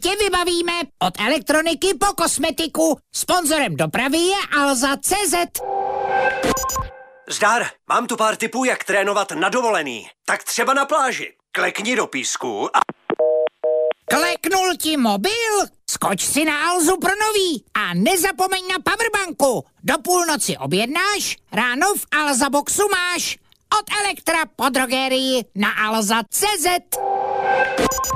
tě vybavíme. Od elektroniky po kosmetiku. Sponzorem dopravy je Alza.cz. Zdar, mám tu pár tipů, jak trénovat na dovolený. Tak třeba na pláži. Klekni do písku a... Kleknul ti mobil? Skoč si na Alzu pro nový a nezapomeň na powerbanku. Do půlnoci objednáš, ráno v Alza Boxu máš. Od Elektra po drogerii na Alza.cz.